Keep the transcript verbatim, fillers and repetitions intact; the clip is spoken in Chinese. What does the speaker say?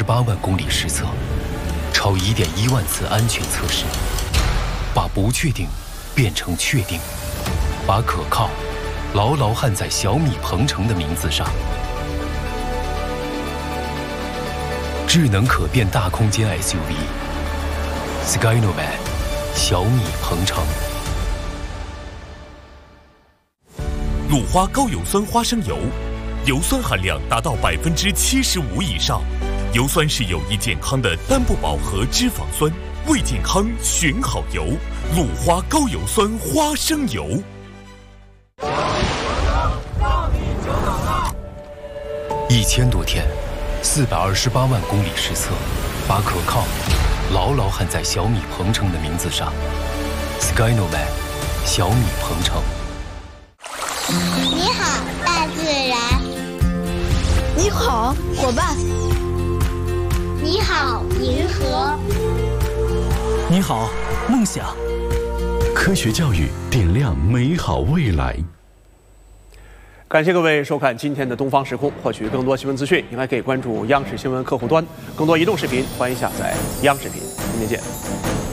十八万公里实测，超一点一万次安全测试，把不确定变成确定，把可靠牢牢焊在小米鹏程的名字上。智能可变大空间 S U V Skynovan 小米鹏程。 鲁花高油酸花生油，油酸含量达到百分之七十五以上。油酸是有益健康的单不饱和脂肪酸，为健康选好油。鲁花高油酸花生油。 一千多天，四百二十八万公里实测，把可靠牢牢焊在小米鹏程的名字上。Skynovan 小米鹏程。 你好，大自然。 你好，伙伴。 你好，银河。 你好，梦想。 科学教育点亮美好未来。 感谢各位收看今天的东方时空。获取更多新闻资讯，您还可以关注央视新闻客户端。更多移动视频，欢迎下载央视频。明天见。